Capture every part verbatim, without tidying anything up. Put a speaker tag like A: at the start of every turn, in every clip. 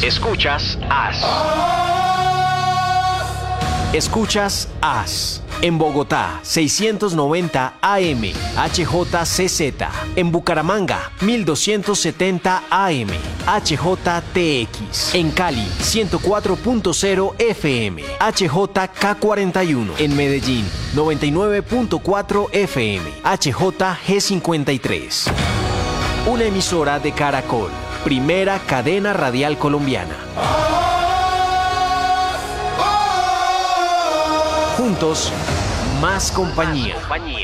A: Escuchas As. Escuchas As. En Bogotá, seiscientos noventa A M, H J C Z. En Bucaramanga, mil doscientos setenta A M, H J T X. En Cali, ciento cuatro punto cero F M, H J K cuarenta y uno. En Medellín, noventa y nueve punto cuatro F M, H J G cincuenta y tres. Una emisora de Caracol, primera cadena radial colombiana. Juntos, más compañía.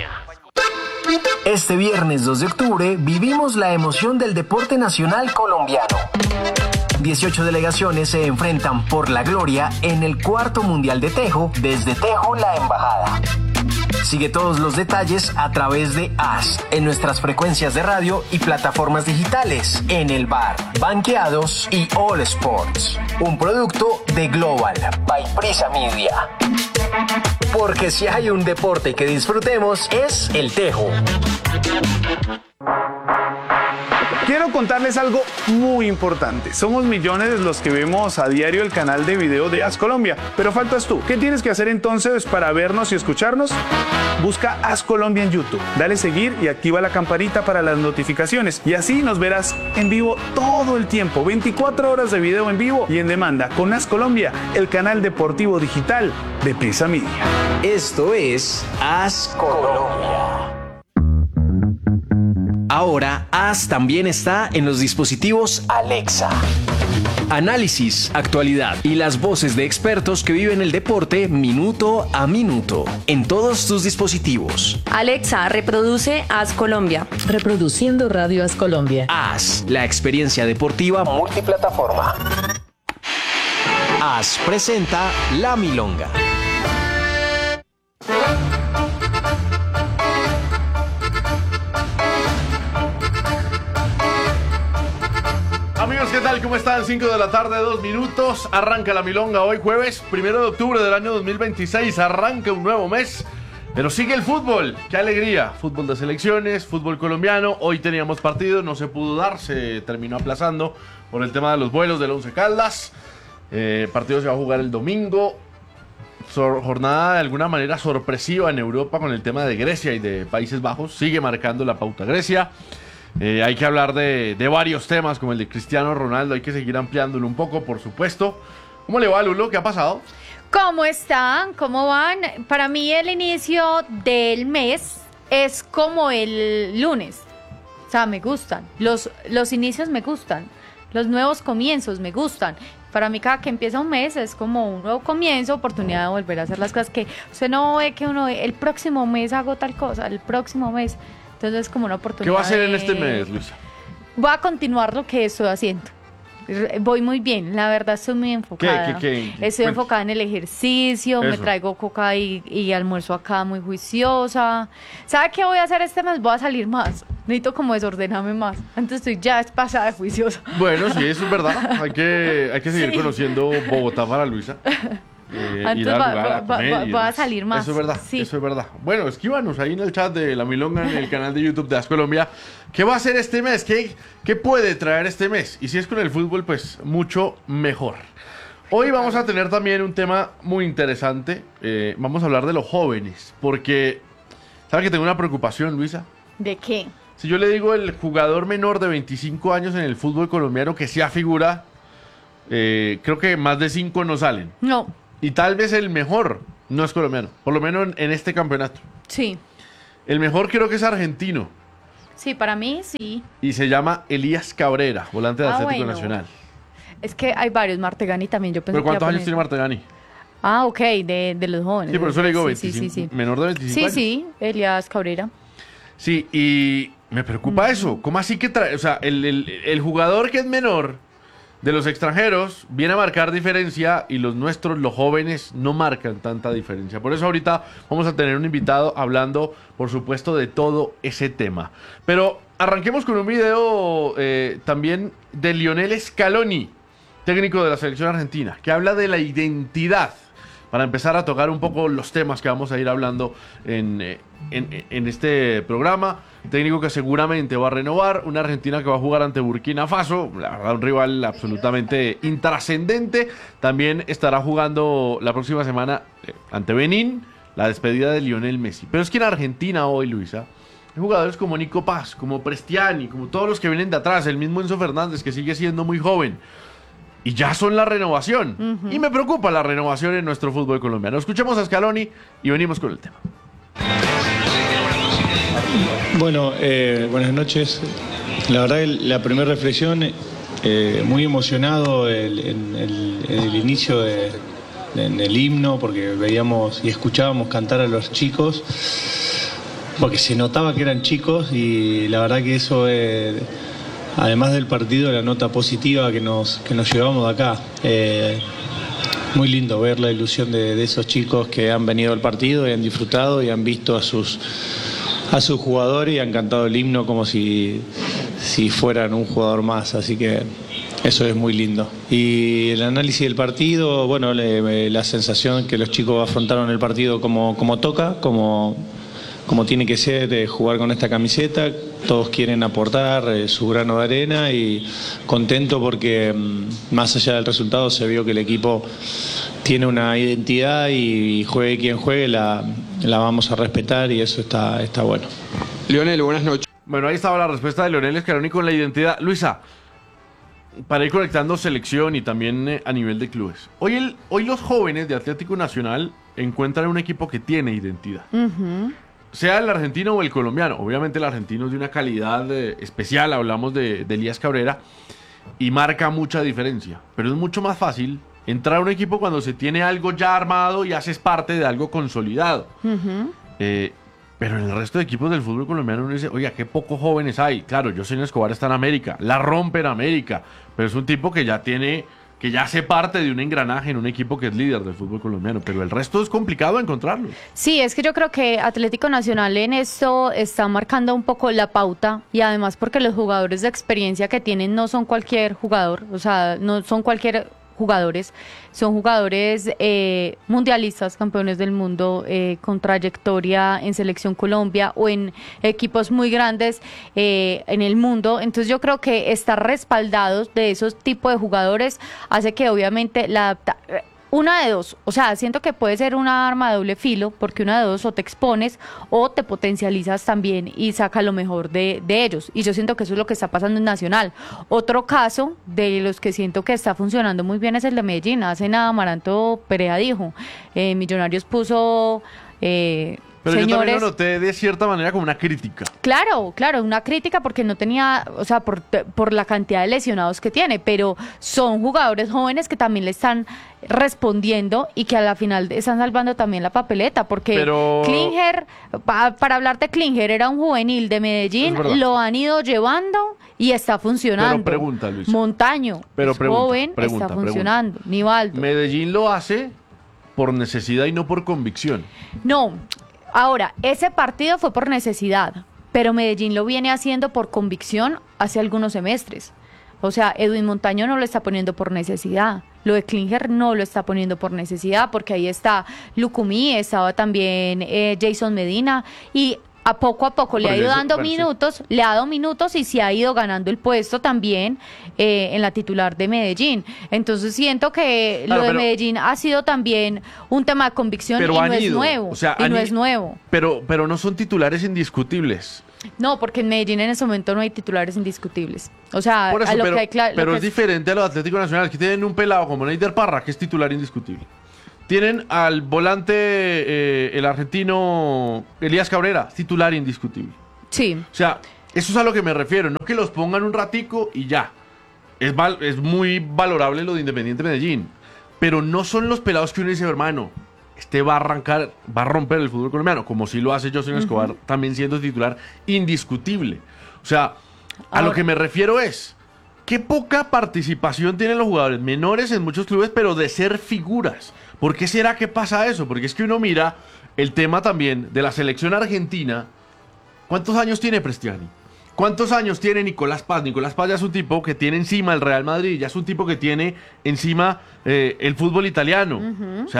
A: Este viernes dos de octubre vivimos la emoción del deporte nacional colombiano. dieciocho delegaciones se enfrentan por la gloria en el cuarto Mundial de Tejo, desde Tejo la Embajada. Sigue todos los detalles a través de As, en nuestras frecuencias de radio y plataformas digitales, en el bar, Banqueados y All Sports. Un producto de Global, by Prisa Media. Porque si hay un deporte que disfrutemos es el tejo.
B: Quiero contarles algo muy importante. Somos millones los que vemos a diario el canal de video de As Colombia, pero faltas tú. ¿Qué tienes que hacer entonces para vernos y escucharnos? Busca As Colombia en YouTube, dale seguir y activa la campanita para las notificaciones y así nos verás en vivo todo el tiempo, veinticuatro horas de video en vivo y en demanda con As Colombia, el canal deportivo digital de Prisa Media.
A: Esto es As Colombia. Ahora, As también está en los dispositivos Alexa. Análisis, actualidad y las voces de expertos que viven el deporte minuto a minuto en todos tus dispositivos.
C: Alexa, reproduce As Colombia.
D: Reproduciendo Radio As Colombia.
A: As, la experiencia deportiva multiplataforma. As presenta La Milonga.
E: Amigos, ¿qué tal? ¿Cómo están? cinco de la tarde, dos minutos. Arranca La Milonga hoy jueves, primero de octubre del año dos mil veintiséis. Arranca un nuevo mes, pero sigue el fútbol. ¡Qué alegría! Fútbol de selecciones, fútbol colombiano. Hoy teníamos partido, no se pudo dar, se terminó aplazando por el tema de los vuelos del Once Caldas. Eh, partido se va a jugar el domingo. Sor- jornada de alguna manera sorpresiva en Europa con el tema de Grecia y de Países Bajos. Sigue marcando la pauta Grecia. Eh, hay que hablar de, de varios temas como el de Cristiano Ronaldo. Hay que seguir ampliándolo un poco, por supuesto. ¿Cómo le va, Lulo? ¿Qué ha pasado?
F: ¿Cómo están? ¿Cómo van? Para mí el inicio del mes es como el lunes. O sea, me gustan. Los, los inicios me gustan. Los nuevos comienzos me gustan. Para mí cada que empieza un mes es como un nuevo comienzo, oportunidad de volver a hacer las cosas que usted no ve que uno el próximo mes hago tal cosa, el próximo mes. Entonces es como una oportunidad.
E: ¿Qué va a hacer
F: de...
E: en este mes, Luisa?
F: Voy a continuar lo que estoy haciendo. Voy muy bien, la verdad estoy muy enfocada.
E: ¿Qué, qué, qué?
F: Estoy
E: Cuéntame.
F: enfocada en el ejercicio,
E: Eso.
F: me traigo coca y, y almuerzo acá muy juiciosa. ¿Sabe qué voy a hacer este mes? Voy a salir más. Necesito como desordenarme más. Antes estoy ya pasada de juiciosa.
E: Bueno, sí, eso es verdad. Hay que, hay que seguir
F: Sí.
E: conociendo Bogotá para Luisa. Eh,
F: Antes
E: ir a
F: va-
E: jugar,
F: va-
E: a comer
F: va-
E: y
F: va a
E: demás.
F: salir más,
E: Eso es verdad,
F: sí.
E: eso es verdad. Bueno, escríbanos ahí en el chat de La Milonga, en el canal de YouTube de As Colombia. ¿Qué va a hacer este mes? ¿Qué, qué puede traer este mes? Y si es con el fútbol, pues mucho mejor. Hoy vamos a tener también un tema muy interesante. Eh, vamos a hablar de los jóvenes. Porque, ¿sabe que tengo una preocupación, Luisa?
F: ¿De qué?
E: Si yo le digo el jugador menor de veinticinco años en el fútbol colombiano que sea figura, eh, creo que más de cinco no salen.
F: No,
E: Y tal vez el mejor no es colombiano, por lo menos en, en este campeonato.
F: sí.
E: El mejor creo que es argentino
F: Sí, para mí sí.
E: y se llama Elías Cabrera, volante de
F: Ah,
E: Atlético
F: bueno.
E: Nacional.
F: Es que hay varios, Martegani también, yo pensé
E: ¿Pero
F: que iba a
E: cuántos años
F: poner-
E: tiene Martegani?
F: Ah, ok, de, de los jóvenes.
E: Sí, por eso le digo
F: Sí,
E: veinticinco,
F: Sí, sí, sí.
E: menor de veinticinco
F: Sí,
E: años.
F: sí, Elías Cabrera.
E: Sí, y me preocupa eso. ¿Cómo así que trae? O sea, el, el- el jugador que es menor de los extranjeros viene a marcar diferencia y los nuestros, los jóvenes, no marcan tanta diferencia. Por eso ahorita vamos a tener un invitado hablando, por supuesto, de todo ese tema. Pero arranquemos con un video eh, también de Lionel Scaloni, técnico de la selección argentina, que habla de la identidad para empezar a tocar un poco los temas que vamos a ir hablando en, eh, en, en este programa. Técnico que seguramente va a renovar, una Argentina que va a jugar ante Burkina Faso, la verdad un rival absolutamente intrascendente. También estará jugando la próxima semana eh, ante Benín, la despedida de Lionel Messi. Pero es que en Argentina hoy, Luisa, hay jugadores como Nico Paz, como Prestiani, como todos los que vienen de atrás, el mismo Enzo Fernández, que sigue siendo muy joven, y ya son la renovación. Uh-huh. Y me preocupa la renovación en nuestro fútbol colombiano. Escuchemos a Scaloni y venimos con el tema.
G: Bueno, eh, buenas noches. La verdad, la primera reflexión, eh, muy emocionado el, en, el, en el inicio de, de, en el himno, porque veíamos y escuchábamos cantar a los chicos, porque se notaba que eran chicos, y la verdad que eso, eh, además del partido, la nota positiva que nos, que nos llevamos de acá. Eh, muy lindo ver la ilusión de, de esos chicos que han venido al partido y han disfrutado y han visto a sus a sus jugadores y han cantado el himno como si, si fueran un jugador más, así que eso es muy lindo. Y el análisis del partido, bueno, le, la sensación que los chicos afrontaron el partido como, como toca, como, como tiene que ser, eh, jugar con esta camiseta. Todos quieren aportar eh, su grano de arena, y contento porque mm, más allá del resultado se vio que el equipo tiene una identidad, y juegue quien juegue, la, la vamos a respetar, y eso está, está bueno.
H: Lionel, buenas noches.
E: Bueno, ahí estaba la respuesta de Lionel Scaloni con la identidad. Luisa, para ir conectando selección y también eh, a nivel de clubes. Hoy, el, hoy los jóvenes de Atlético Nacional encuentran un equipo que tiene identidad. Uh-huh. Sea el argentino o el colombiano. Obviamente el argentino es de una calidad eh, especial, hablamos de, de Elías Cabrera, y marca mucha diferencia. Pero es mucho más fácil entrar a un equipo cuando se tiene algo ya armado y haces parte de algo consolidado. Uh-huh. Eh, pero en el resto de equipos del fútbol colombiano uno dice, oiga, qué pocos jóvenes hay. Claro, José Escobar está en América, la rompe en América, pero es un tipo que ya tiene, que ya hace parte de un engranaje en un equipo que es líder del fútbol colombiano, pero el resto es complicado encontrarlo.
F: Sí, es que yo creo que Atlético Nacional en esto está marcando un poco la pauta, y además porque los jugadores de experiencia que tienen no son cualquier jugador, o sea, no son cualquier jugadores, son jugadores eh, mundialistas, campeones del mundo, eh, con trayectoria en Selección Colombia o en equipos muy grandes eh, en el mundo. Entonces yo creo que estar respaldados de esos tipos de jugadores hace que obviamente la adapta una de dos, o sea, siento que puede ser una arma de doble filo, porque una de dos, o te expones o te potencializas también y saca lo mejor de, de ellos, y yo siento que eso es lo que está pasando en Nacional. Otro caso de los que siento que está funcionando muy bien es el de Medellín. Hace nada Amaranto Perea dijo, eh, Millonarios puso... Eh,
E: Pero
F: señores,
E: yo también lo noté de cierta manera como una crítica.
F: Claro, claro, una crítica porque no tenía, o sea, por, por la cantidad de lesionados que tiene, pero son jugadores jóvenes que también le están respondiendo y que a la final están salvando también la papeleta, porque pero... Klinger, pa, para hablar de Klinger, era un juvenil de Medellín, lo han ido llevando y está funcionando.
E: Pero pregunta, Luis.
F: Montaño,
E: pero
F: es
E: pregunta,
F: joven,
E: pregunta,
F: está funcionando. Pregunta. Nivaldo.
E: Medellín lo hace por necesidad y no por convicción.
F: No. Ahora, ese partido fue por necesidad, pero Medellín lo viene haciendo por convicción hace algunos semestres. O sea, Edwin Montaño no lo está poniendo por necesidad. Lo de Klinger no lo está poniendo por necesidad, porque ahí está Lucumí, estaba también eh, Jason Medina, y a poco a poco le ha ido dando minutos, le ha dado minutos y se ha ido ganando el puesto también eh, en la titular de Medellín. Entonces siento que claro, lo de pero, Medellín ha sido también un tema de convicción y no es nuevo.
E: O sea,
F: y no es nuevo.
E: Pero, pero no son titulares indiscutibles.
F: No, porque en Medellín en ese momento no hay titulares indiscutibles. O sea,
E: Por eso,
F: a lo
E: pero,
F: que hay claro.
E: Pero es
F: que
E: diferente a los Atlético Nacional, que tienen un pelado como Neider Parra, que es titular indiscutible. Tienen al volante, eh, el argentino Elías Cabrera, titular indiscutible.
F: Sí.
E: O sea, eso es a lo que me refiero, no que los pongan un ratico y ya. Es, val es muy valorable lo de Independiente Medellín, pero no son los pelados que uno dice, hermano, este va a arrancar, va a romper el fútbol colombiano, como si lo hace José Escobar, uh-huh. también siendo titular indiscutible. O sea, a Ahora, lo que me refiero es, qué poca participación tienen los jugadores menores en muchos clubes, pero de ser figuras. ¿Por qué será que pasa eso? Porque es que uno mira el tema también de la selección argentina. ¿Cuántos años tiene Prestiani? ¿Cuántos años tiene Nicolás Paz? Nicolás Paz ya es un tipo que tiene encima el Real Madrid, ya es un tipo que tiene encima eh, el fútbol italiano. Uh-huh. O sea,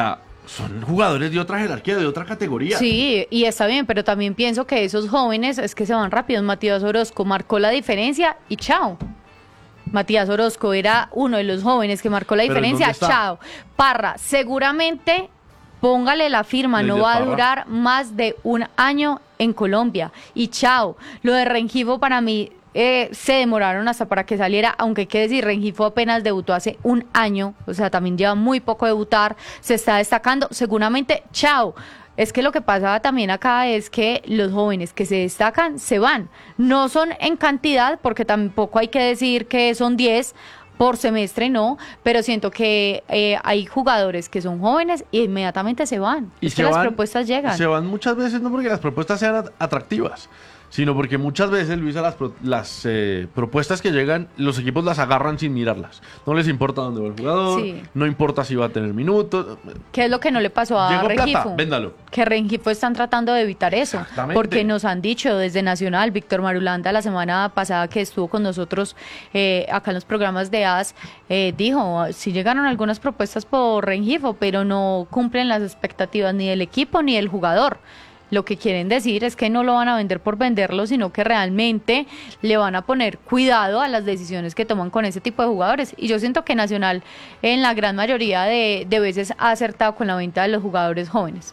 E: son jugadores de otra jerarquía, de otra categoría.
F: Sí, y está bien, pero también pienso que esos jóvenes es que se van rápido. Matías Orozco marcó la diferencia y chao. Matías Orozco era uno de los jóvenes que marcó la
E: ¿Pero
F: diferencia,
E: dónde está?
F: chao. Parra, seguramente, póngale la firma,
E: ¿El
F: no
E: de
F: va a
E: Parra?
F: durar más de un año en Colombia. Y chao. Lo de Rengifo para mí eh, se demoraron hasta para que saliera, aunque hay que decir, Rengifo apenas debutó hace un año, o sea, también lleva muy poco a debutar, se está destacando, seguramente, chao. Es que lo que pasa también acá es que los jóvenes que se destacan se van. No son en cantidad, porque tampoco hay que decir que son diez por semestre, no, pero siento que eh, hay jugadores que son jóvenes e inmediatamente se van.
E: Y
F: es
E: se
F: que las
E: van-
F: propuestas llegan.
E: Se van muchas veces no porque las propuestas sean at- atractivas, sino porque muchas veces, Luisa, las, pro- las eh, propuestas que llegan, los equipos las agarran sin mirarlas. No les importa dónde va el jugador,
F: Sí.
E: no importa si va a tener minutos.
F: ¿Qué es lo que no le pasó a
E: Llegó plata,
F: Rengifo?
E: véndalo.
F: Que Rengifo están tratando de evitar eso,
E: Exactamente.
F: porque nos han dicho desde Nacional, Víctor Marulanda la semana pasada que estuvo con nosotros eh, acá en los programas de A S, eh, dijo, sí llegaron algunas propuestas por Rengifo, pero no cumplen las expectativas ni del equipo ni del jugador. Lo que quieren decir es que no lo van a vender por venderlo, sino que realmente le van a poner cuidado a las decisiones que toman con ese tipo de jugadores. Y yo siento que Nacional en la gran mayoría de, de veces ha acertado con la venta de los jugadores jóvenes.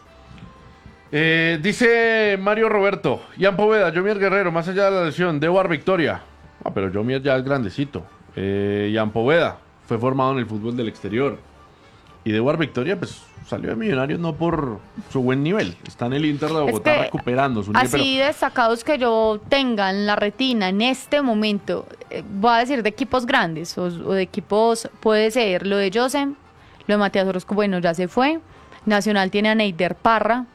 E: Eh, dice Mario Roberto, Ian Poveda, Jomier Guerrero, más allá de la lesión, debo dar victoria. Ah, pero Jomier ya es grandecito. Eh, Ian Poveda fue formado en el fútbol del exterior. Y de War Victoria, pues salió de Millonarios no por su buen nivel. Está en el Inter de Bogotá
F: que
E: recuperando su nivel.
F: Así destacados que yo tenga en la retina en este momento, eh, voy a decir de equipos grandes o, o de equipos, puede ser lo de Josem, lo de Matías Orozco, bueno, ya se fue. Nacional tiene a Neider Parra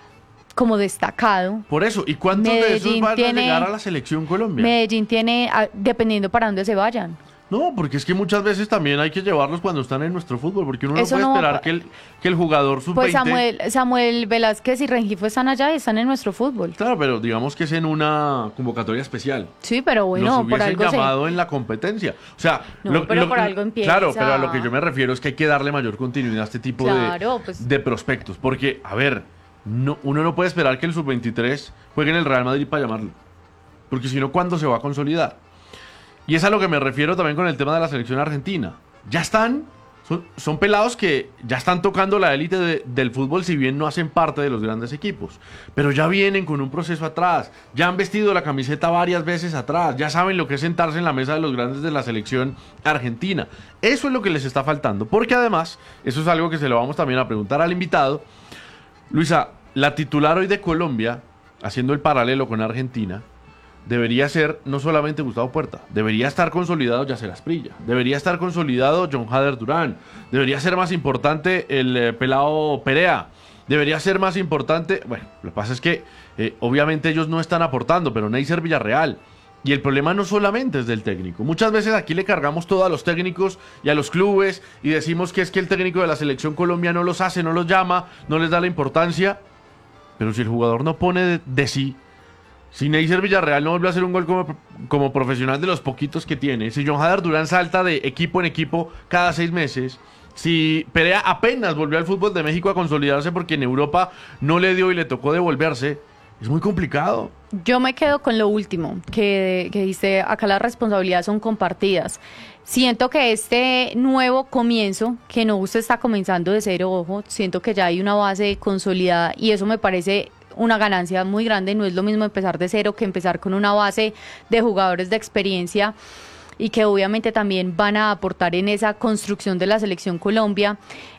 F: como destacado.
E: Por eso, ¿y cuántos de esos
F: Medellín
E: van
F: tiene-
E: a llegar a la selección Colombia?
F: Medellín tiene, ah, dependiendo para dónde se vayan.
E: No, porque es que muchas veces también hay que llevarlos cuando están en nuestro fútbol, porque uno
F: Eso
E: no puede
F: no va
E: esperar
F: pa-
E: que el, que el jugador sub
F: Pues
E: veinte...
F: Samuel, Samuel Velázquez y Rengifo están allá y están en nuestro fútbol.
E: Claro, pero digamos que es en una convocatoria especial.
F: Sí, pero bueno,
E: Los
F: por
E: hubiesen
F: algo se...
E: llamado en la competencia. O sea,
F: No, pero por algo empieza.
E: Claro, pero a lo que yo me refiero es que hay que darle mayor continuidad a este tipo de-
F: Claro, pues.
E: de prospectos. Porque, a ver, no, uno no puede esperar que el sub veintitrés juegue en el Real Madrid para llamarlo. Porque si no, ¿cuándo se va a consolidar? Y es a lo que me refiero también con el tema de la selección argentina. Ya están, son, son pelados que ya están tocando la élite de- del fútbol, si bien no hacen parte de los grandes equipos. Pero ya vienen con un proceso atrás, ya han vestido la camiseta varias veces atrás, ya saben lo que es sentarse en la mesa de los grandes de la selección argentina. Eso es lo que les está faltando, porque además, eso es algo que se lo vamos también a preguntar al invitado. Luisa, la titular hoy de Colombia, haciendo el paralelo con Argentina, debería ser no solamente Gustavo Puerta, debería estar consolidado Yacer Asprilla, debería estar consolidado John Hader Durán, debería ser más importante el eh, pelado Perea, debería ser más importante, bueno, lo que pasa es que eh, obviamente ellos no están aportando, pero Neisser Villarreal. Y el problema no solamente es del técnico. Muchas veces aquí le cargamos todo a los técnicos y a los clubes y decimos que es que el técnico de la selección Colombia no los hace, no los llama, no les da la importancia. Pero si el jugador no pone de, de sí, si Neisser Villarreal no vuelve a hacer un gol como, como profesional de los poquitos que tiene, si John Hader Durán salta de equipo en equipo cada seis meses, si Perea apenas volvió al fútbol de México a consolidarse porque en Europa no le dio y le tocó devolverse, es muy complicado.
F: Yo me quedo con lo último, que, que dice, acá las responsabilidades son compartidas. Siento que este nuevo comienzo, que no se está comenzando de cero, ojo, siento que ya hay una base consolidada y eso me parece una ganancia muy grande. No es lo mismo empezar de cero que empezar con una base de jugadores de experiencia y que obviamente también van a aportar en esa construcción de la selección Colombia.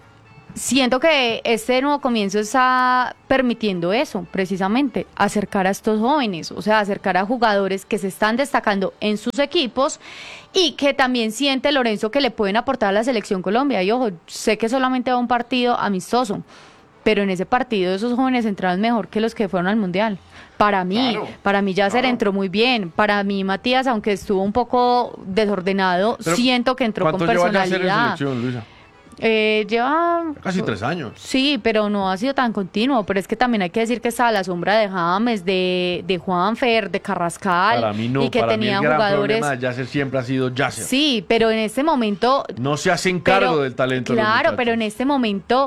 F: Siento que este nuevo comienzo está permitiendo eso, precisamente, acercar a estos jóvenes, o sea, acercar a jugadores que se están destacando en sus equipos y que también siente Lorenzo que le pueden aportar a la selección Colombia. Y ojo, sé que solamente va un partido amistoso, pero en ese partido esos jóvenes entraron mejor que los que fueron al Mundial. Para mí,
E: Claro,
F: para mí Yacer
E: claro.
F: entró muy bien. Para mí Matías, aunque estuvo un poco desordenado,
E: Pero,
F: siento que entró con
E: ¿cuánto lleva Yacer en
F: personalidad.
E: selección, Luisa?
F: Eh, lleva
E: Casi tres años.
F: Sí, pero no ha sido tan continuo. Pero es que también hay que decir que estaba a la sombra de James, de, de Juanfer, de Carrascal.
E: Para mí no,
F: y que
E: para
F: tenía
E: mí el gran
F: jugadores.
E: problema de Yacer siempre ha sido Yacer.
F: Sí, pero en este momento.
E: No se hacen cargo
F: pero-
E: del talento de los
F: Claro,
E: muchachos.
F: pero en este momento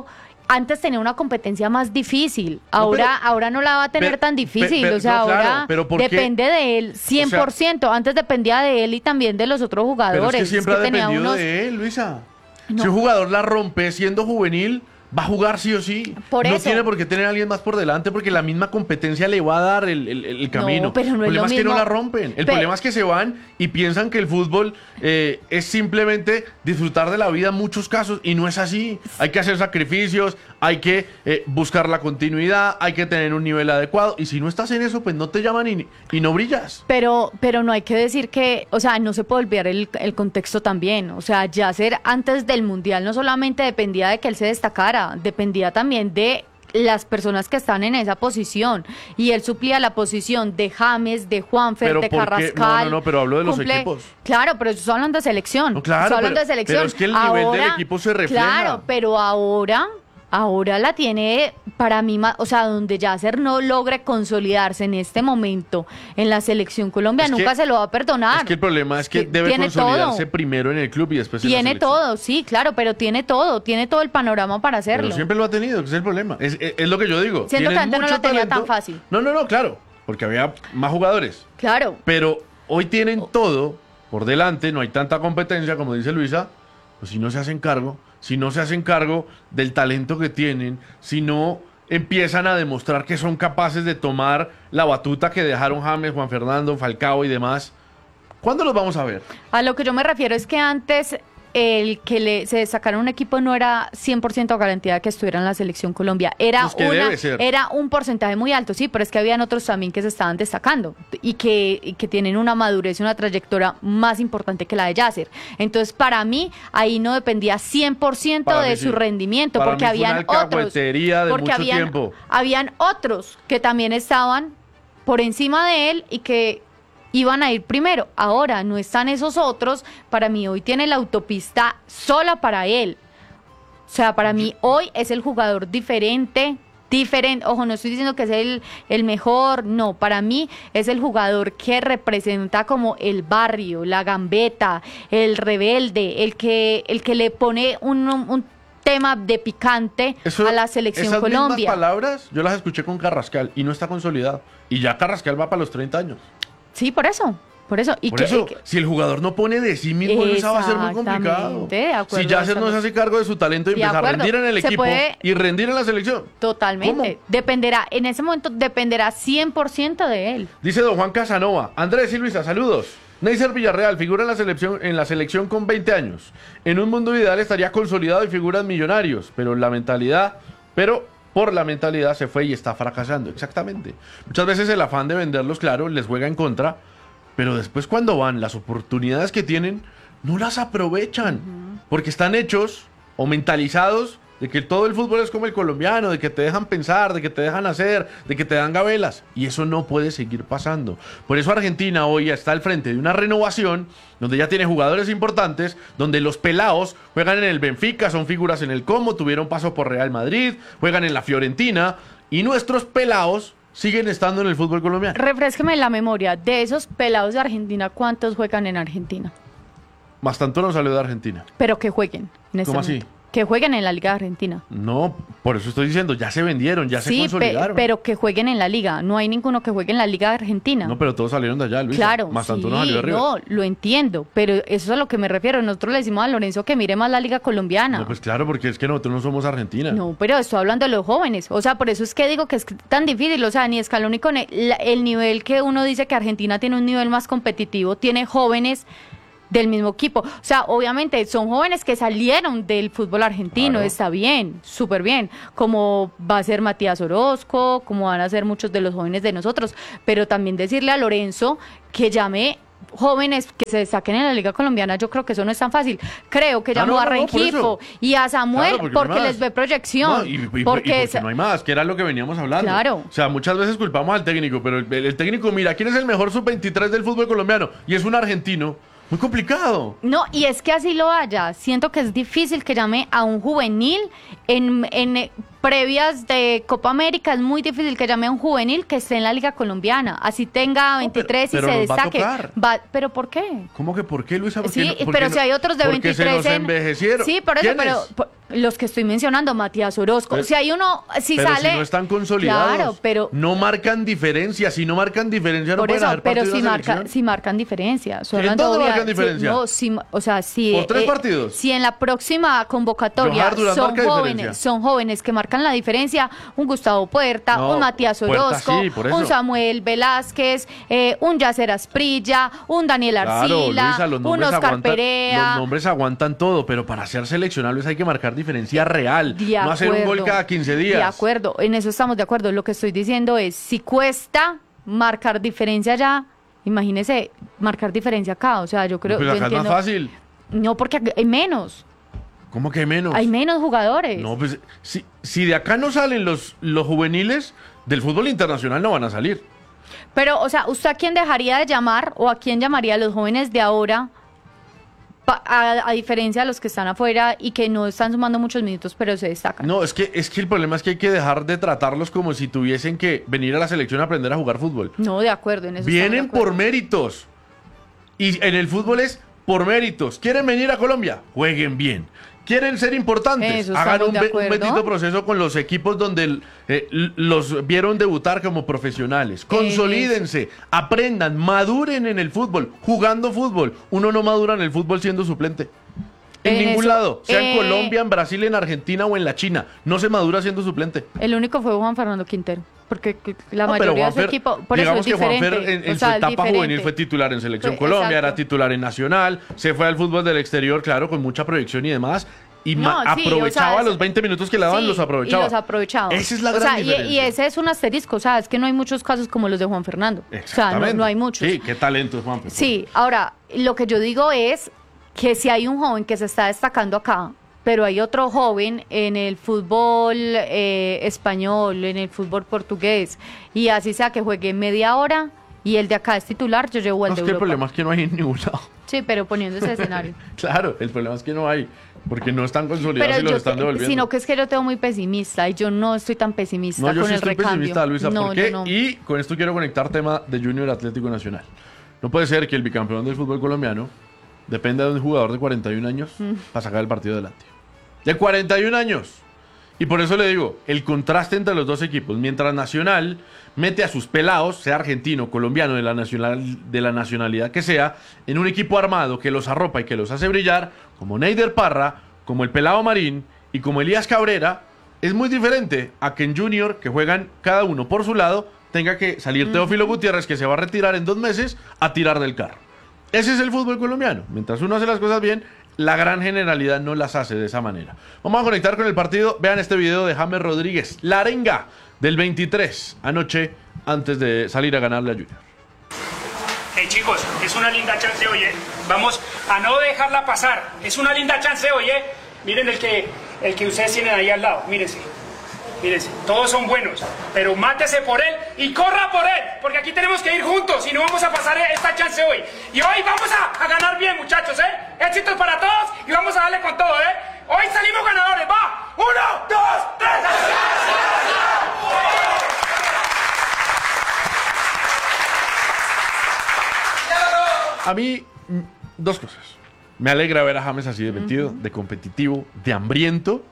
F: antes tenía una competencia más difícil, ahora,
E: No, pero-
F: ahora no la va a tener
E: pero-
F: tan difícil,
E: pe- pe-
F: o sea,
E: no, claro,
F: ahora
E: pero ¿por qué?
F: depende de él cien por ciento, antes dependía de él y también de los otros
E: Pero
F: jugadores.
E: es que siempre
F: es que
E: ha
F: tenía
E: dependido
F: unos-
E: de él, Luisa.
F: No.
E: Si un jugador la rompe siendo juvenil, va a jugar sí o sí.
F: Por
E: no
F: eso.
E: tiene por qué tener a alguien más por delante porque la misma competencia le va a dar el, el- el camino.
F: pero no
E: el
F: es lo
E: problema es que no
F: mismo.
E: la rompen. El
F: Pe-
E: problema es que se van y piensan que el fútbol eh, es simplemente disfrutar de la vida en muchos casos y no es así. Hay que hacer sacrificios, hay que eh, buscar la continuidad, hay que tener un nivel adecuado y si no estás en eso, pues no te llaman y, y no brillas.
F: Pero, pero no hay que decir que, o sea, no se puede olvidar el, el contexto también. O sea, Yasser antes del Mundial no solamente dependía de que él se destacara, dependía también de las personas que están en esa posición. Y él suplía la posición de James, de Juanfer,
E: Pero
F: de
E: ¿por qué?
F: Carrascal.
E: No, no, no, pero hablo de los
F: Cumple-
E: equipos.
F: Claro, pero estoy hablando de selección.
E: No, claro,
F: estoy hablando
E: pero-
F: de selección.
E: pero es que el nivel del
F: Ahora-
E: equipo se refleja.
F: Claro, pero ahora... Ahora la tiene para mí, ma- o sea, donde Yasser no logre consolidarse en este momento en la selección Colombia,
E: Es que-
F: nunca se lo va a perdonar.
E: Es que el problema es que
F: Sí,
E: debe
F: tiene
E: consolidarse
F: todo.
E: primero en el club y después en la
F: Tiene
E: selección.
F: todo, sí, claro, pero tiene todo, tiene todo el panorama para hacerlo.
E: Pero siempre lo ha tenido, que es el problema. Es, es- es lo que yo digo.
F: Siento que
E: Tienen
F: antes no
E: mucho
F: la tenía
E: talento.
F: tan fácil.
E: No, no, no, claro, porque había más jugadores.
F: Claro.
E: Pero hoy tienen todo por delante, no hay tanta competencia, como dice Luisa, pues si no se hacen cargo, si no se hacen cargo del talento que tienen, si no empiezan a demostrar que son capaces de tomar la batuta que dejaron James, Juan Fernando, Falcao y demás, ¿cuándo los vamos a ver?
F: A lo que yo me refiero es que antes el que le, se destacara un equipo no era cien por ciento garantía de que estuviera en la selección Colombia. Era,
E: Pues que
F: una,
E: debe ser.
F: era un porcentaje muy alto, sí, pero es que habían otros también que se estaban destacando y que, y que tienen una madurez y una trayectoria más importante que la de Yasser. Entonces, para mí, ahí no dependía cien por ciento
E: Para
F: de
E: mí
F: su
E: sí.
F: rendimiento,
E: Para
F: porque
E: mí fue una
F: habían otros.
E: alcahuetería de
F: Porque
E: mucho
F: habían,
E: tiempo.
F: habían otros que también estaban por encima de él y que iban a ir primero. Ahora no están esos otros. Para mí hoy tiene la autopista sola para él. O sea, para mí hoy es el jugador diferente. Diferente, ojo, no estoy diciendo que es el, el mejor, no, para mí es el jugador que representa como el barrio, la gambeta, el rebelde, el que, el que le pone un, un tema de picante
E: Eso-
F: a la selección
E: esas
F: Colombia.
E: mismas palabras yo las escuché con Carrascal y no está consolidado. Y ya Carrascal va para los treinta años.
F: Sí, por eso, por eso. Y
E: Por
F: que-
E: eso,
F: y que-
E: si el jugador no pone de sí mismo, esa va a ser muy complicado.
F: Exactamente, de acuerdo,
E: Si ya se no se
F: estamos-
E: hace cargo de su talento y
F: De
E: empieza a
F: acuerdo,
E: rendir en el
F: se
E: equipo
F: puede-
E: y rendir en la selección.
F: Totalmente.
E: ¿Cómo?
F: Dependerá, en ese momento dependerá cien por ciento de él.
E: Dice don Juan Casanova. Andrés y Luisa, saludos. Neisser Villarreal figura en la selección en la selección con veinte años. En un mundo ideal estaría consolidado y figuras millonarios, pero la mentalidad, pero por la mentalidad se fue y está fracasando. Exactamente. Muchas veces el afán de venderlos, claro, les juega en contra, pero después cuando van, las oportunidades que tienen no las aprovechan, porque están hechos o mentalizados de que todo el fútbol es como el colombiano, de que te dejan pensar, de que te dejan hacer, de que te dan gabelas. Y eso no puede seguir pasando. Por eso Argentina hoy está al frente de una renovación donde ya tiene jugadores importantes, donde los pelados juegan en el Benfica, son figuras en el Como, tuvieron paso por Real Madrid, juegan en la Fiorentina, y nuestros pelados siguen estando en el fútbol colombiano.
F: Refrésqueme la memoria. De esos pelados de Argentina, ¿cuántos juegan en Argentina?
E: Bastante no salió de Argentina.
F: Pero que jueguen en este
E: ¿Cómo así?
F: momento. Que jueguen en la Liga de Argentina.
E: No, por eso estoy diciendo, ya se vendieron, ya se
F: Sí, pe-
E: consolidaron.
F: pero que jueguen en la Liga. No hay ninguno que juegue en la Liga de Argentina.
E: No, pero todos salieron de allá, Luis.
F: Claro,
E: Más
F: sí,
E: tanto no salió de arriba.
F: no, lo entiendo, pero eso es a lo que me refiero. Nosotros le decimos a Lorenzo que mire más la Liga Colombiana.
E: No, pues claro, porque es que nosotros no somos Argentina.
F: No, pero estoy hablando de los jóvenes. O sea, por eso es que digo que es tan difícil. O sea, ni Scaloni con el, la- el nivel que uno dice que Argentina tiene un nivel más competitivo, tiene jóvenes del mismo equipo. O sea, obviamente son jóvenes que salieron del fútbol argentino,
E: Claro.
F: está bien, súper bien, como va a ser Matías Orozco, como van a ser muchos de los jóvenes de nosotros, pero también decirle a Lorenzo que llame jóvenes que se destaquen en la Liga Colombiana, yo creo que eso no es tan fácil. Creo que
E: Ah,
F: llamó
E: no,
F: a
E: no, no, por
F: Rengifo
E: eso.
F: y a Samuel
E: Claro, porque no hay
F: porque
E: más.
F: les ve proyección.
E: No, y, y- y- y
F: porque
E: porque
F: esa-
E: no hay más, que era lo que veníamos hablando.
F: Claro.
E: O sea, muchas veces culpamos al técnico, pero el, el técnico mira, ¿quién es el mejor sub veintitrés del fútbol colombiano? Y es un argentino. Muy complicado.
F: No, y es que así lo haya. Siento que es difícil que llame a un juvenil en, en, eh, previas de Copa América es muy difícil que llame a un juvenil que esté en la Liga Colombiana, así tenga veintitrés
E: pero-
F: y se
E: pero nos va a
F: destaque.
E: tocar.
F: Va- ¿Pero por qué?
E: ¿Cómo que por qué, Luisa? ¿Por qué
F: Sí,
E: no- por
F: pero
E: qué
F: si
E: no-
F: hay otros de
E: porque
F: veintitrés
E: se nos
F: en-
E: envejecieron.
F: Sí, por eso,
E: ¿Quiénes?
F: pero por- los que estoy mencionando, Matías Orozco.
E: Pero-
F: si hay uno, si
E: pero
F: sale.
E: si no están consolidados,
F: Claro, pero.
E: no marcan diferencia. Si no marcan diferencia, no
F: Por
E: pueden
F: eso,
E: haber
F: pero
E: partido
F: si,
E: en la
F: marca,
E: selección.
F: si marcan diferencia. Estoy
E: ¿En
F: hablando
E: dónde
F: obvia-
E: marcan
F: si-
E: diferencia?
F: no, si, o sea, si.
E: ¿Por tres partidos?
F: Si en la próxima convocatoria
E: Johar Durán
F: son
E: marca
F: jóvenes,
E: diferencia.
F: son jóvenes que marcan la diferencia, un Gustavo Puerta,
E: No,
F: un Matías
E: Puerta
F: Orozco,
E: sí, por eso.
F: un Samuel Velázquez, eh, un Yacer Asprilla, un Daniel
E: Claro,
F: Arcila,
E: Luisa, los
F: un
E: nombres,
F: Oscar
E: aguantan,
F: Perea.
E: los nombres aguantan todo, pero para ser seleccionables hay que marcar diferencia real,
F: De
E: no hacer un gol
F: acuerdo,
E: cada quince días.
F: De acuerdo, en eso estamos de acuerdo. Lo que estoy diciendo es, si cuesta marcar diferencia allá, imagínese marcar diferencia acá. O sea, yo creo
E: Pues
F: yo
E: acá es
F: entiendo.
E: más fácil.
F: No, porque hay menos,
E: ¿Cómo que menos?
F: hay menos jugadores.
E: No, pues si, si de acá no salen los, los juveniles, del fútbol internacional no van a salir.
F: Pero, o sea, ¿usted a quién dejaría de llamar o a quién llamaría a los jóvenes de ahora, pa- a, a diferencia de los que están afuera y que no están sumando muchos minutos, pero se destacan?
E: No, es que, es que el problema es que hay que dejar de tratarlos como si tuviesen que venir a la selección a aprender a jugar fútbol.
F: No, de acuerdo, en eso
E: Vienen
F: estamos de acuerdo.
E: por méritos. Y en el fútbol es por méritos. ¿Quieren venir a Colombia? Jueguen bien. ¿Quieren ser importantes?
F: Eso
E: Hagan
F: estamos
E: un,
F: de
E: be- un
F: acuerdo.
E: bendito proceso con los equipos donde eh, l- los vieron debutar como profesionales. Consolídense, aprendan, maduren en el fútbol, jugando fútbol. Uno no madura en el fútbol siendo suplente. En,
F: En
E: ningún
F: eso,
E: lado, sea en
F: eh,
E: Colombia, en Brasil, en Argentina o en la China. No se madura siendo suplente.
F: El único fue Juan Fernando Quintero, porque la
E: No,
F: mayoría de su
E: Juanfer-
F: equipo, por eso
E: digamos
F: es
E: que Juanfer
F: diferente.
E: en, en
F: o
E: su
F: sea, es
E: etapa
F: diferente.
E: juvenil fue titular en Selección
F: Fue-
E: Colombia,
F: exacto.
E: era titular en Nacional, se fue al fútbol del exterior, claro, con mucha proyección y demás, y
F: No,
E: ma-
F: sí,
E: aprovechaba
F: o sea,
E: los veinte minutos que le daban,
F: Sí,
E: los aprovechaba.
F: Y los aprovechaba.
E: Esa es la
F: O
E: gran
F: sea, y-
E: diferencia.
F: Y, ese es un asterisco, o sea, es que no hay muchos casos como los de Juan Fernando. O sea, no,
E: Exactamente.
F: no hay muchos.
E: Sí, qué talento es Juanfer.
F: Sí, ahora, lo que yo digo es que si hay un joven que se está destacando acá, pero hay otro joven en el fútbol eh, español, en el fútbol portugués, y así sea que juegue media hora y el de acá es titular, yo llevo al
E: No,
F: de
E: es que el
F: Europa.
E: problema es que no hay en ningún lado.
F: Sí, pero poniendo ese escenario.
E: Claro, el problema es que no hay, porque no están consolidados
F: Pero
E: y los
F: yo,
E: están
F: te-
E: devolviendo.
F: sino que es que yo tengo muy pesimista y yo no estoy tan pesimista
E: No, yo
F: con
E: sí
F: el
E: estoy
F: recambio.
E: pesimista, Luisa.
F: No,
E: ¿Por qué?
F: yo no.
E: Y con esto quiero conectar tema de Junior Atlético Nacional. No puede ser que el bicampeón del fútbol colombiano dependa de un jugador de cuarenta y un años
F: Mm.
E: para sacar el partido adelante. De cuarenta y un años. Y por eso le digo, el contraste entre los dos equipos, mientras Nacional mete a sus pelados, sea argentino, colombiano, de la, nacional, de la nacionalidad que sea, en un equipo armado que los arropa y que los hace brillar, como Neider Parra, como el Pelado Marín y como Elías Cabrera, es muy diferente a que en Junior, que juegan cada uno por su lado, tenga que salir Teófilo Gutiérrez, que se va a retirar en dos meses, a tirar del carro. Ese es el fútbol colombiano. Mientras uno hace las cosas bien, la gran generalidad no las hace de esa manera. Vamos a conectar con el partido. Vean este video de James Rodríguez, la arenga del veintitrés, anoche, antes de salir a ganarle a Junior.
H: Hey chicos, es una linda chance hoy, ¿eh? Vamos a no dejarla pasar. Es una linda chance hoy, ¿eh? Miren el que, el que ustedes tienen ahí al lado, mírense. Mírense, todos son buenos, pero mátese por él y corra por él, porque aquí tenemos que ir juntos y no vamos a pasar esta chance hoy. Y hoy vamos a, a ganar bien, muchachos, ¿eh? Éxitos para todos y vamos a darle con todo, ¿eh? Hoy salimos ganadores, va. Uno, dos, tres.
E: A mí, mm, dos cosas. Me alegra ver a James así de metido, de competitivo, de hambriento.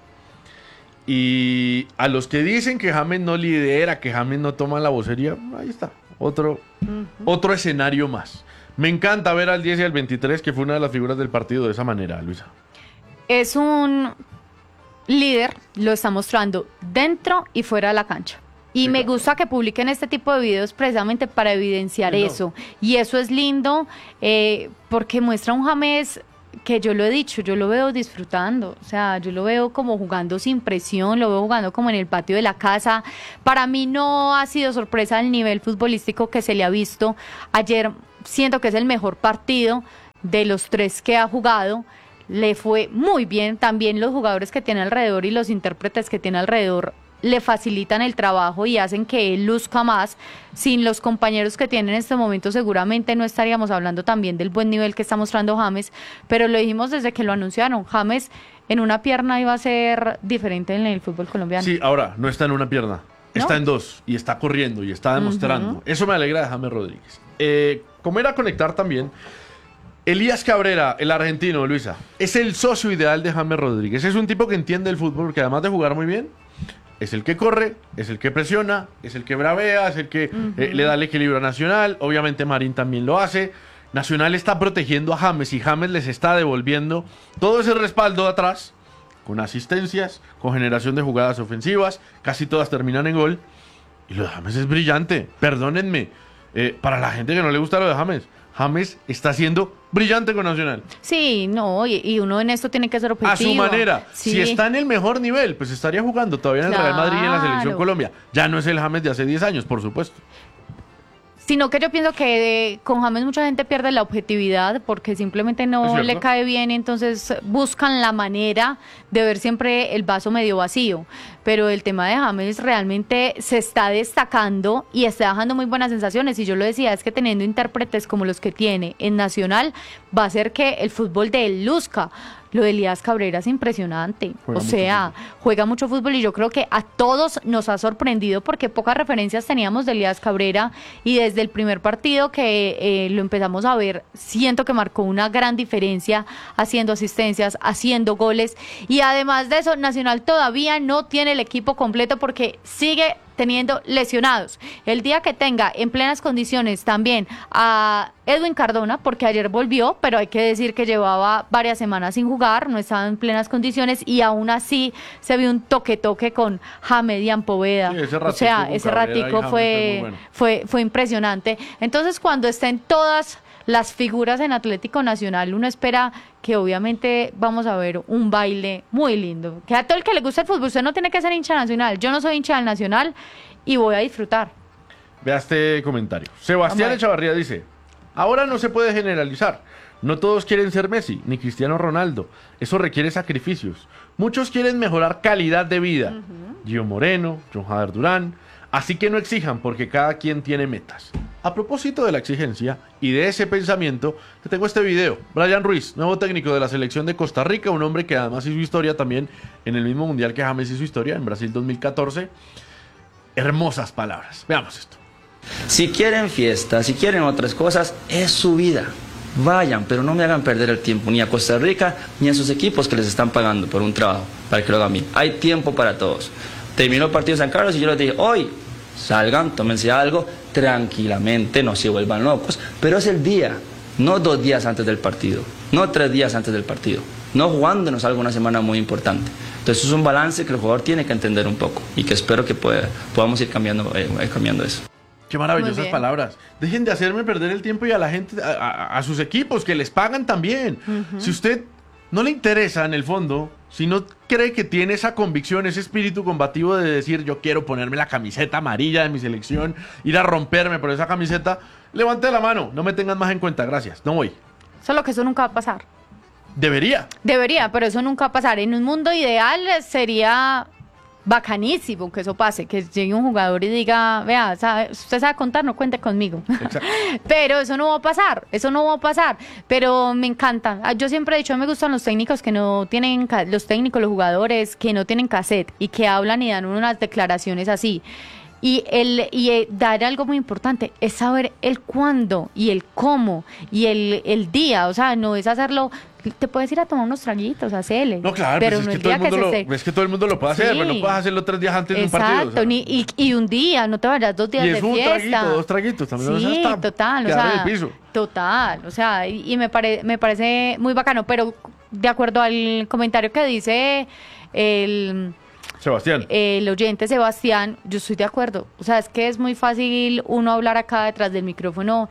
E: Y a los que dicen que James no lidera, que James no toma la vocería, ahí está. Otro, otro escenario más. Me encanta ver al diez y al veintitrés, que fue una de las figuras del partido, de esa manera, Luisa.
F: Es un líder, lo está mostrando dentro y fuera de la cancha. Y
E: Sí,
F: me
E: claro.
F: gusta que publiquen este tipo de videos precisamente para evidenciar
E: Sí, no.
F: eso. Y eso es lindo eh, porque muestra un James que yo lo he dicho, yo lo veo disfrutando. O sea, yo lo veo como jugando sin presión, lo veo jugando como en el patio de la casa. Para mí no ha sido sorpresa el nivel futbolístico que se le ha visto. Ayer siento que es el mejor partido de los tres que ha jugado. Le fue muy bien. También los jugadores que tiene alrededor y los intérpretes que tiene alrededor le facilitan el trabajo y hacen que él luzca más. Sin los compañeros que tiene en este momento seguramente no estaríamos hablando también del buen nivel que está mostrando James, pero lo dijimos desde que lo anunciaron. James en una pierna iba a ser diferente en el fútbol colombiano.
E: Sí, ahora no está en una pierna,
F: ¿No?
E: está en dos y está corriendo y está demostrando. Uh-huh. Eso me alegra de James Rodríguez. Eh, como era conectar también, Elías Cabrera, el argentino, Luisa, es el socio ideal de James Rodríguez. Es un tipo que entiende el fútbol porque además de jugar muy bien, es el que corre, es el que presiona, es el que bravea, es el que uh-huh. eh, le da el equilibrio a Nacional. Obviamente Marín también lo hace. Nacional está protegiendo a James y James les está devolviendo todo ese respaldo de atrás, con asistencias, con generación de jugadas ofensivas, casi todas terminan en gol. Y lo de James es brillante, perdónenme, eh, para la gente que no le gusta lo de James, James está siendo brillante con Nacional.
F: Sí, no, y, y uno en esto tiene que ser objetivo.
E: A su manera.
F: Sí.
E: Si está en el mejor nivel, pues estaría jugando todavía en el
F: Claro.
E: Real Madrid y en la Selección Colombia. Ya no es el James de hace diez años, por supuesto.
F: Sino que yo pienso que eh, con James mucha gente pierde la objetividad porque simplemente
E: ¿Es
F: no
E: cierto?
F: le cae bien y entonces buscan la manera de ver siempre el vaso medio vacío. Pero el tema de James realmente se está destacando y está dejando muy buenas sensaciones. Y yo lo decía, es que teniendo intérpretes como los que tiene en Nacional, va a hacer que el fútbol de él luzca. Lo de Elías Cabrera es impresionante.
E: Juega
F: o
E: mucho
F: sea, juega mucho fútbol y yo creo que a todos nos ha sorprendido porque pocas referencias teníamos de Elías Cabrera y desde el primer partido que eh, lo empezamos a ver, siento que marcó una gran diferencia haciendo asistencias, haciendo goles y además de eso, Nacional todavía no tiene el equipo completo porque sigue teniendo lesionados. El día que tenga en plenas condiciones también a Edwin Cardona, porque ayer volvió, pero hay que decir que llevaba varias semanas sin jugar, no estaba en plenas condiciones y aún así se vio un toque-toque con Hamedian Poveda.
E: Sí, ese
F: o sea,
E: ratico
F: ese
E: con Cabrera y
F: ratico
E: James
F: fue,
E: fue muy bueno.
F: fue, fue impresionante. Entonces, cuando estén todas las figuras en Atlético Nacional, uno espera que obviamente vamos a ver un baile muy lindo. Que a todo el que le gusta el fútbol, usted no tiene que ser hincha Nacional. Yo no soy hincha del Nacional y voy a disfrutar.
E: Vea este comentario. Sebastián
F: Vamos a ver.
E: Echavarría dice: ahora no se puede generalizar. No todos quieren ser Messi, ni Cristiano Ronaldo. Eso requiere sacrificios. Muchos quieren mejorar calidad de vida. Uh-huh. Gio Moreno, John Jader Durán. Así que no exijan, porque cada quien tiene metas. A propósito de la exigencia y de ese pensamiento, te tengo este video. Brian Ruiz, nuevo técnico de la selección de Costa Rica, un hombre que además hizo historia también en el mismo mundial que James hizo historia, en Brasil dos mil catorce. Hermosas palabras. Veamos esto.
I: Si quieren fiesta, si quieren otras cosas, es su vida. Vayan, pero no me hagan perder el tiempo ni a Costa Rica ni a sus equipos que les están pagando por un trabajo para que lo hagan bien. Hay tiempo para todos. Terminó el partido de San Carlos y yo les dije, hoy salgan, tómense algo tranquilamente, no se vuelvan locos, pero es el día, no dos días antes del partido, no tres días antes del partido, no jugándonos algo una semana muy importante. Entonces es un balance que el jugador tiene que entender un poco y que espero que pueda, podamos ir cambiando, eh, cambiando eso.
E: Qué maravillosas palabras. Dejen de hacerme perder el tiempo y a la gente, a, a, a sus equipos, que les pagan también. Uh-huh. Si usted no le interesa en el fondo, si no cree que tiene esa convicción, ese espíritu combativo de decir yo quiero ponerme la camiseta amarilla de mi selección, ir a romperme por esa camiseta, levante la mano, no me tengan más en cuenta, gracias, no voy.
F: Solo que eso nunca va a pasar.
E: Debería.
F: Debería, pero eso nunca va a pasar. En un mundo ideal sería bacanísimo que eso pase, que llegue un jugador y diga, vea, sabe, usted sabe contar, no cuente conmigo. Pero eso no va a pasar, eso no va a pasar, pero me encanta. Yo siempre he dicho, me gustan los técnicos que no tienen, los técnicos, los jugadores que no tienen cassette y que hablan y dan unas declaraciones así. Y el y el dar algo muy importante es saber el cuándo y el cómo y el, el día, o sea, no es hacerlo. Te puedes ir a tomar unos traguitos, hacele.
E: No, claro,
F: pero
E: pues
F: no
E: es,
F: el
E: que todo
F: día
E: el mundo
F: que
E: lo,
F: se esté...
E: es que todo el mundo lo puede hacer,
F: Sí.
E: pero no puedes hacerlo tres días antes de un
F: Exacto,
E: partido. O sea.
F: ni, y, y un día, no te vayas dos días
E: Y
F: de
E: es un
F: fiesta.
E: traguito, dos traguitos, también
F: sí,
E: no seas tan-
F: total, o
E: quedar en
F: sea,
E: el piso.
F: total, o sea, y, y me, pare, me parece muy bacano, pero de acuerdo al comentario que dice el...
E: Sebastián.
F: El oyente Sebastián, yo estoy de acuerdo. O sea, es que es muy fácil uno hablar acá detrás del micrófono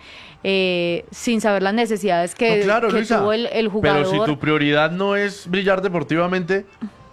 F: eh, sin saber las necesidades que,
E: No, claro,
F: que
E: Luisa,
F: tuvo el, el jugador.
E: Pero si tu prioridad no es brillar deportivamente,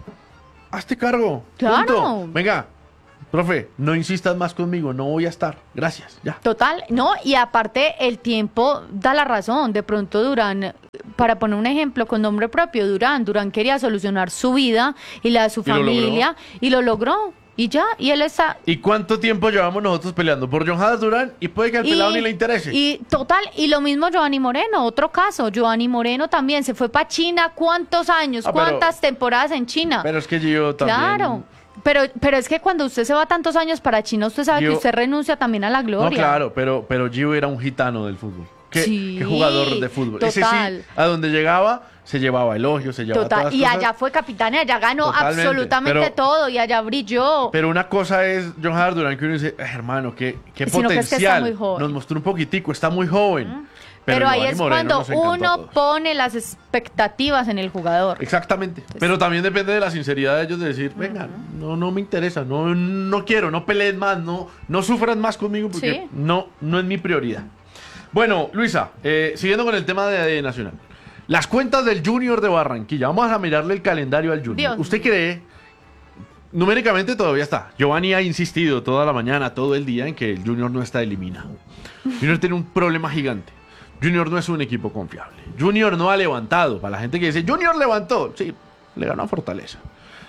E: hazte cargo.
F: Claro.
E: Punto. Venga, profe, no insistas más conmigo, no voy a estar. Gracias, ya.
F: Total, no, y aparte el tiempo da la razón. De pronto Durán, para poner un ejemplo con nombre propio, Durán, Durán quería solucionar su vida y la de su
E: Y lo
F: familia y lo logró. Y ya, y él está...
E: ¿Y cuánto tiempo llevamos nosotros peleando por John Jadas Durán? Y puede que al pelado ni le interese.
F: Y total, y lo mismo Giovanni Moreno, otro caso. Giovanni Moreno también se fue para China. ¿Cuántos años?
E: Ah, pero-
F: ¿Cuántas temporadas en China?
E: Pero es que Gio también...
F: Claro. Pero, pero es que cuando usted se va tantos años para China, usted sabe
E: Gio-
F: que usted renuncia también a la gloria.
E: No, claro, pero, pero Gio era un gitano del fútbol. ¿Qué,
F: Sí,
E: qué jugador de fútbol? Ese
F: total.
E: sí, a donde llegaba, se llevaba elogios, se llevaba
F: Total,
E: todas
F: y
E: cosas.
F: allá fue capitán y allá ganó
E: Totalmente,
F: absolutamente
E: pero-
F: todo y allá brilló.
E: Pero una cosa es John Jadas Durán, que uno dice, "Ay, hermano, qué, qué
F: Sino que es que está
E: potencial.
F: muy joven.
E: Nos mostró un poquitico, está muy joven.
F: Pero, ahí
E: Giovanni
F: es
E: Moreno
F: cuando
E: nos encantó a
F: uno
E: todos.
F: pone las expectativas en el jugador.
E: Exactamente. Pero también depende de la sinceridad de ellos de decir, venga, no, no me interesa, no, no quiero, no peleen más, no, no sufran más conmigo porque
F: Sí.
E: no, no es mi prioridad. Bueno, Luisa, eh, siguiendo con el tema de, de Nacional. Las cuentas del Junior de Barranquilla. Vamos a mirarle el calendario al Junior.
F: Dios
E: ¿Usted cree? Numéricamente todavía está. Giovanni ha insistido toda la mañana, todo el día en que el Junior no está eliminado. Junior tiene un problema gigante. Junior no es un equipo confiable. Junior no ha levantado. Para la gente que dice, Junior levantó. Sí, le ganó a Fortaleza.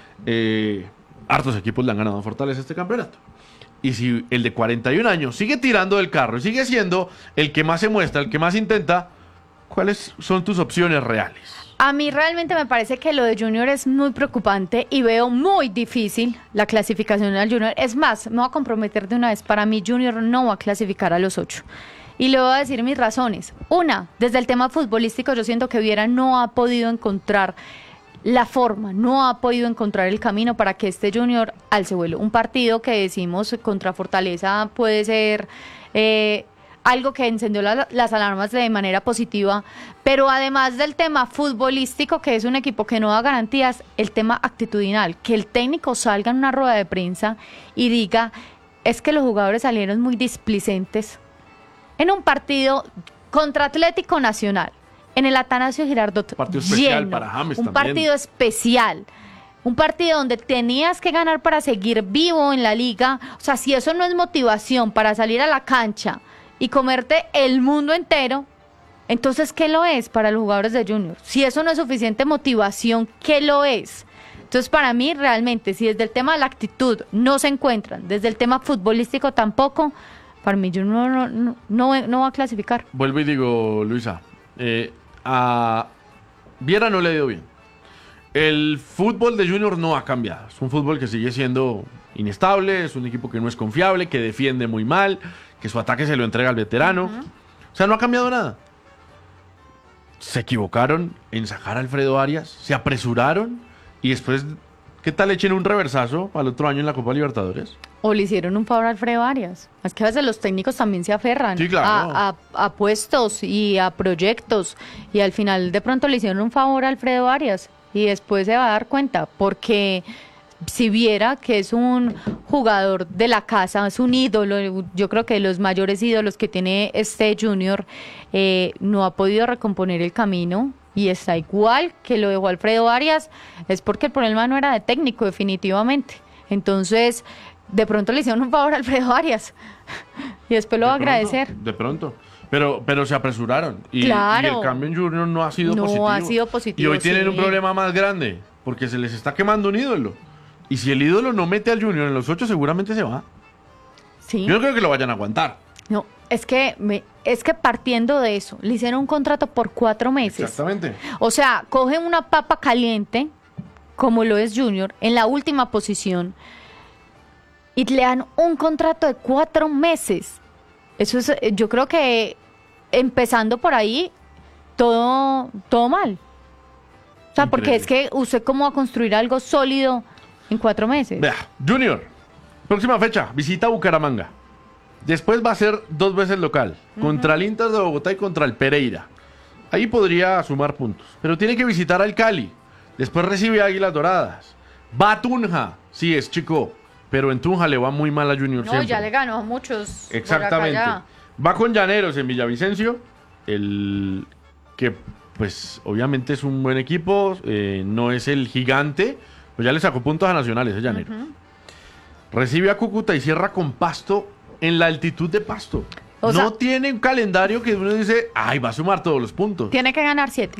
E: Eh, hartos equipos le han ganado a Fortaleza este campeonato. Y si el de cuarenta y un años sigue tirando del carro y sigue siendo el que más se muestra, el que más intenta, ¿cuáles son tus opciones reales?
F: A mí realmente me parece que lo de Junior es muy preocupante y veo muy difícil la clasificación del Junior. Es más, me voy a comprometer de una vez. Para mí Junior no va a clasificar a los ocho. Y le voy a decir mis razones. Una, desde el tema futbolístico yo siento que Viera no ha podido encontrar la forma, no ha podido encontrar el camino para que este Junior alce vuelo. Un partido que decimos contra Fortaleza puede ser eh, algo que encendió la- las alarmas de manera positiva, pero además del tema futbolístico, que es un equipo que no da garantías, el tema actitudinal, que el técnico salga en una rueda de prensa y diga, es que los jugadores salieron muy displicentes en un partido contra Atlético Nacional, en el Atanasio Girardot,
E: Partido especial
F: lleno,
E: para James
F: un
E: también.
F: partido especial, un partido donde tenías que ganar para seguir vivo en la liga. O sea, si eso no es motivación para salir a la cancha y comerte el mundo entero, entonces ¿qué lo es para los jugadores de Junior? Si eso no es suficiente motivación, ¿qué lo es? Entonces, para mí, realmente, si desde el tema de la actitud no se encuentran, desde el tema futbolístico tampoco, para mí Junior no, no, no, no va a clasificar.
E: Vuelvo y digo, Luisa, eh, a Viera no le ha ido bien. El fútbol de Junior no ha cambiado. Es un fútbol que sigue siendo inestable, es un equipo que no es confiable, que defiende muy mal, que su ataque se lo entrega al veterano. O sea, no ha cambiado nada. Se equivocaron en sacar a Alfredo Arias, se apresuraron y después, ¿qué tal echen un reversazo al otro año en la Copa Libertadores?
F: O le hicieron un favor a Alfredo Arias. Es que a veces los técnicos también se aferran
E: Sí, claro.
F: a, a- a puestos y a proyectos. Y al final de pronto le hicieron un favor a Alfredo Arias. Y después se va a dar cuenta. Porque si viera que es un jugador de la casa, es un ídolo, yo creo que de los mayores ídolos que tiene este Junior, eh, no ha podido recomponer el camino. Y está igual que lo dejó Alfredo Arias, es porque el problema no era de técnico, definitivamente. Entonces, de pronto le hicieron un favor a Alfredo Arias. Y después lo va a
E: De pronto,
F: agradecer.
E: De pronto. Pero, pero se apresuraron. Y,
F: Claro.
E: y el cambio en Junior no ha sido
F: No
E: positivo.
F: ha sido positivo,
E: Y hoy tienen
F: sí.
E: un problema más grande. Porque se les está quemando un ídolo. Y si el ídolo no mete al Junior en los ocho, seguramente se va.
F: Sí.
E: Yo no creo que lo vayan a aguantar.
F: No, es que, me, es que partiendo de eso, le hicieron un contrato por cuatro meses.
E: Exactamente.
F: O sea, cogen una papa caliente, como lo es Junior, en la última posición, y le dan un contrato de cuatro meses. Eso es, eh, yo creo que empezando por ahí, todo, todo mal. O sea, porque es que usted cómo va a construir algo sólido en cuatro meses.
E: Vea, Junior, próxima fecha, visita Bucaramanga. Después va a ser dos veces local, contra el Inter de Bogotá y contra el Pereira. Ahí podría sumar puntos, pero tiene que visitar al Cali. Después recibe a Águilas Doradas. Va a Tunja, sí es chico, pero en Tunja le va muy mal a Junior
F: No,
E: siempre.
F: ya le ganó a muchos.
E: Exactamente.
F: por acá
E: Va con Llaneros en Villavicencio, el que pues obviamente es un buen equipo, eh, no es el gigante, pues ya le sacó puntos a Nacionales, es Llaneros. Recibe a Cúcuta y cierra con Pasto en la altitud de Pasto.
F: O
E: no
F: sea-
E: tiene un calendario que uno dice, ay, va a sumar todos los puntos.
F: Tiene que ganar siete.